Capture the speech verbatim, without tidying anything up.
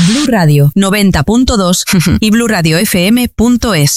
Blu Radio noventa punto dos y blu radio f m punto es.